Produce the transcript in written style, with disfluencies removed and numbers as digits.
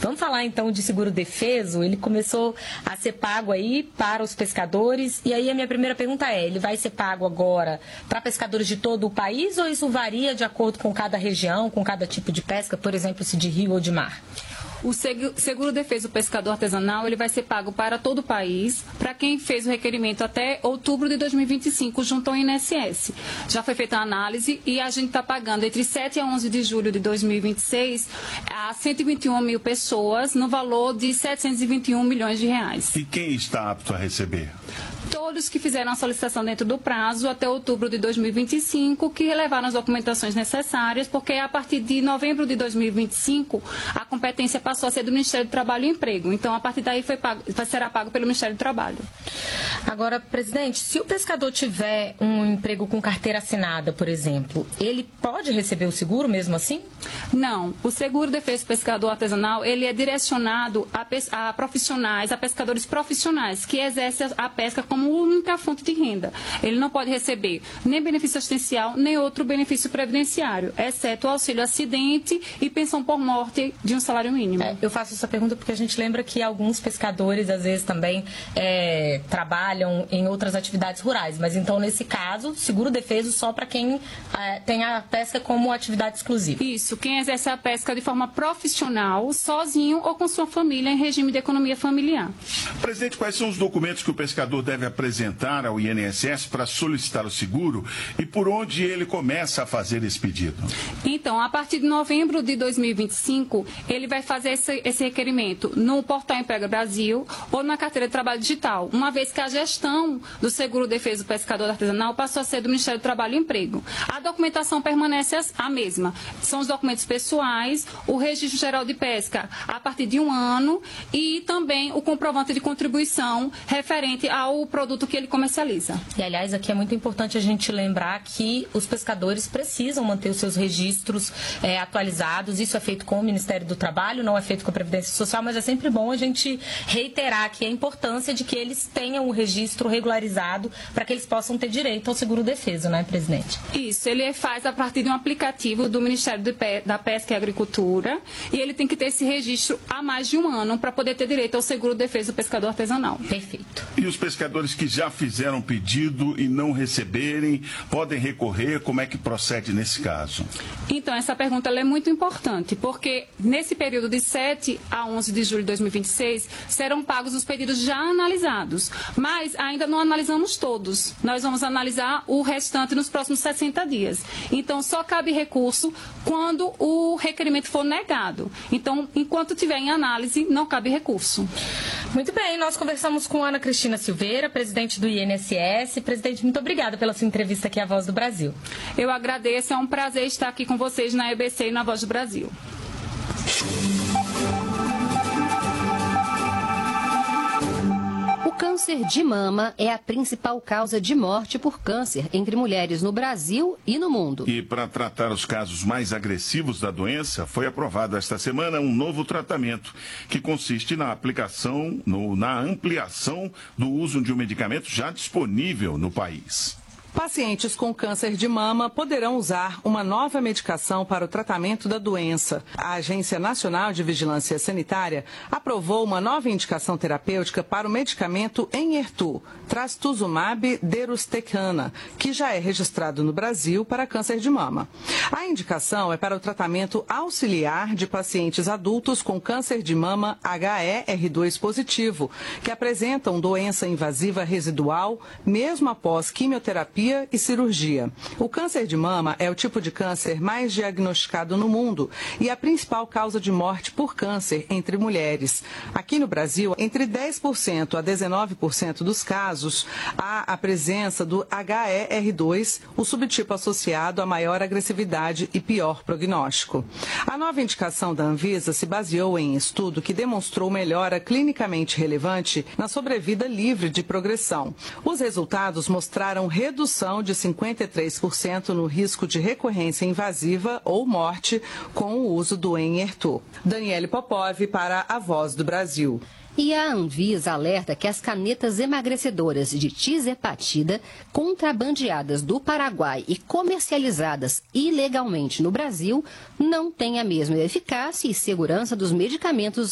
Vamos falar então de seguro-defeso. Ele começou a ser pago aí para os pescadores. E aí a minha primeira pergunta é, ele vai ser pago agora para pescadores de todo o país ou isso varia de acordo com cada região, com cada tipo de pesca, por exemplo, se de rio ou de mar? O seguro-defeso do pescador artesanal ele vai ser pago para todo o país, para quem fez o requerimento até outubro de 2025, junto ao INSS. Já foi feita a análise e a gente está pagando entre 7 a 11 de julho de 2026 a 121 mil pessoas no valor de 721 milhões de reais. E quem está apto a receber? Todos que fizeram a solicitação dentro do prazo até outubro de 2025, que relevaram as documentações necessárias, porque a partir de novembro de 2025, a competência passou a ser do Ministério do Trabalho e Emprego. Então, a partir daí será pago pelo Ministério do Trabalho. Agora, presidente, se o pescador tiver um emprego com carteira assinada, por exemplo, ele pode receber o seguro mesmo assim? Não. O seguro-defeso pescador artesanal, ele é direcionado a profissionais, a pescadores profissionais, que exercem a pesca como única fonte de renda. Ele não pode receber nem benefício assistencial, nem outro benefício previdenciário, exceto o auxílio acidente e pensão por morte de um salário mínimo. Eu faço essa pergunta porque a gente lembra que alguns pescadores, às vezes, também trabalham em outras atividades rurais. Mas, então, nesse caso, seguro-defeso só para quem tem a pesca como atividade exclusiva. Isso. Quem exerce a pesca de forma profissional, sozinho ou com sua família, em regime de economia familiar. Presidente, quais são os documentos que o pescador deve apresentar ao INSS para solicitar o seguro e por onde ele começa a fazer esse pedido? Então, a partir de novembro de 2025, ele vai fazer esse requerimento no Portal Emprego Brasil ou na carteira de trabalho digital, uma vez que a gestão do seguro-defeso pescador artesanal passou a ser do Ministério do Trabalho e Emprego. A documentação permanece a mesma. São os documentos pessoais, o registro geral de pesca a partir de 1 ano e também o comprovante de contribuição referente ao produto que ele comercializa. E, aliás, aqui é muito importante a gente lembrar que os pescadores precisam manter os seus registros atualizados. Isso é feito com o Ministério do Trabalho, não é feito com a Previdência Social, mas é sempre bom a gente reiterar aqui a importância de que eles tenham o registro regularizado para que eles possam ter direito ao seguro-defeso, né, presidente? Isso, ele faz a partir de um aplicativo do Ministério da Pesca e Agricultura e ele tem que ter esse registro há mais de 1 ano para poder ter direito ao seguro-defeso do pescador artesanal. Perfeito. E os pescadores que já fizeram pedido e não receberem, podem recorrer? Como é que procede nesse caso? Então, essa pergunta ela é muito importante, porque nesse período de 7 a 11 de julho de 2026, serão pagos os pedidos já analisados, mas ainda não analisamos todos. Nós vamos analisar o restante nos próximos 60 dias. Então, só cabe recurso quando o requerimento for negado. Então, enquanto tiver em análise, não cabe recurso. Muito bem, nós conversamos com Ana Cristina Silveira, presidente do INSS. Presidente, muito obrigada pela sua entrevista aqui à Voz do Brasil. Eu agradeço, é um prazer estar aqui com vocês na EBC e na Voz do Brasil. O câncer de mama é a principal causa de morte por câncer entre mulheres no Brasil e no mundo. E para tratar os casos mais agressivos da doença, foi aprovado esta semana um novo tratamento que consiste na na ampliação do uso de um medicamento já disponível no país. Pacientes com câncer de mama poderão usar uma nova medicação para o tratamento da doença. A Agência Nacional de Vigilância Sanitária aprovou uma nova indicação terapêutica para o medicamento Enhertu, trastuzumab deruxtecan, que já é registrado no Brasil para câncer de mama. A indicação é para o tratamento auxiliar de pacientes adultos com câncer de mama HER2 positivo, que apresentam doença invasiva residual, mesmo após quimioterapia e cirurgia. O câncer de mama é o tipo de câncer mais diagnosticado no mundo e a principal causa de morte por câncer entre mulheres. Aqui no Brasil, entre 10% a 19% dos casos, há a presença do HER2, o subtipo associado a maior agressividade e pior prognóstico. A nova indicação da Anvisa se baseou em estudo que demonstrou melhora clinicamente relevante na sobrevida livre de progressão. Os resultados mostraram redução de 53% no risco de recorrência invasiva ou morte com o uso do Enhertu. Daniele Popov para a Voz do Brasil. E a Anvisa alerta que as canetas emagrecedoras de tizepatida, contrabandeadas do Paraguai e comercializadas ilegalmente no Brasil, não têm a mesma eficácia e segurança dos medicamentos